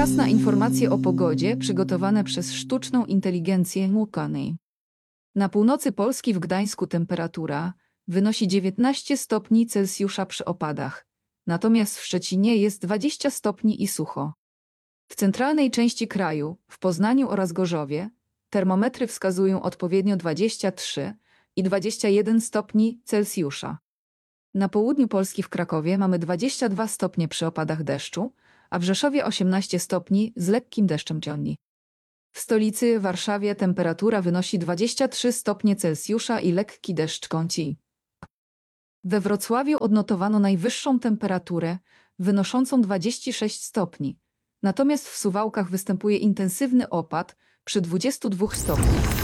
Czas na informacje o pogodzie przygotowane przez sztuczną inteligencję Mukany. Na północy Polski w Gdańsku temperatura wynosi 19 stopni Celsjusza przy opadach, natomiast w Szczecinie jest 20 stopni i sucho. W centralnej części kraju, w Poznaniu oraz Gorzowie, termometry wskazują odpowiednio 23 i 21 stopni Celsjusza. Na południu Polski w Krakowie mamy 22 stopnie przy opadach deszczu, a w Rzeszowie 18 stopni z lekkim deszczem ciągni. W stolicy Warszawie temperatura wynosi 23 stopnie Celsjusza i lekki deszcz kąci. We Wrocławiu odnotowano najwyższą temperaturę, wynoszącą 26 stopni. Natomiast w Suwałkach występuje intensywny opad przy 22 stopniach.